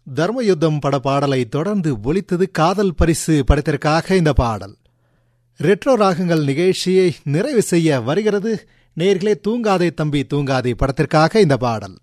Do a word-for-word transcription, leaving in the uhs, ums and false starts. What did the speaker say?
தர்மயுத்தம் பட பாடலை தொடர்ந்து ஒலித்தது காதல் பரிசு படத்திற்காக இந்த பாடல். ரெட்ரோ ராகங்கள் நிகழ்ச்சியை நிறைவு செய்ய வருகிறது. நேர்களே, தூங்காதே தம்பி தூங்காதே படத்திற்காக இந்த பாடல்.